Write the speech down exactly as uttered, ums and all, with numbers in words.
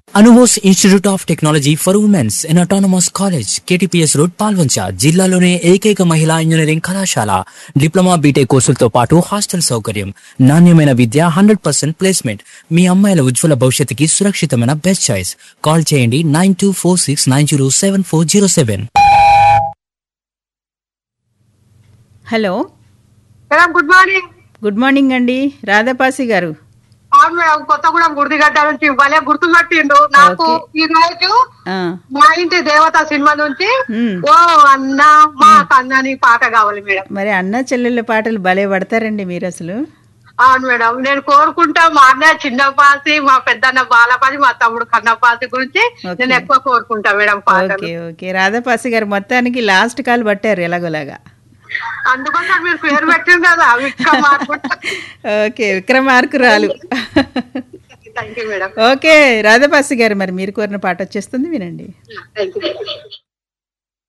Anubose institute of technology for women's in autonomous college KTPS road Palvancha జిల్లాలోనే ఏకైక మహిళా engineering కళాశాల. డిప్లొమా బీటెక్ కోర్సులతో పాటు హాస్టల్ సౌకర్యం, నాణ్యమైన విద్య, హండ్రెడ్ పర్సెంట్ ప్లేస్మెంట్. మీ అమ్మాయిల ఉజ్వల భవిష్యత్తుకి సురక్షితమైన బెస్ట్ చాయిస్. కాల్ చేయండి nine two four six nine zero seven four zero seven. Hello madam, good morning. Good morning అండి, రాధాపాసి గారు. అవును మేడం, కొత్తగూడెం గుర్తిగడ్డ నుంచి భలే గుర్తుపట్టిండు నాకు. ఈ రోజు మా ఇంటి దేవత సినిమా నుంచి ఓ అన్న మా కన్నని పాట కావాలి మేడం. మరి అన్న చెల్లెళ్ళ పాటలు భలే పడతారండి మీరు అసలు. అవును మేడం, నేను కోరుకుంటా. మా అన్నయ్య చిన్నపాసి, మా పెద్దన్న బాలపాసి, మా తమ్ముడు కన్నపాసి గురించి నేను ఎక్కువ కోరుకుంటా మేడం పాట. ఓకే ఓకే రాధాపాసి గారు, మొత్తానికి లాస్ట్ కాల్ పట్టారు ఎలాగోలాగా. అందుకోసం మీరు పేరు పెట్టింది కదా విక్రమార్కు. ఓకే, విక్రమార్కురాలు. ఓకే రాధాపాసి గారు, మరి మీరు కోరిన పాట వచ్చేస్తుంది, వినండి.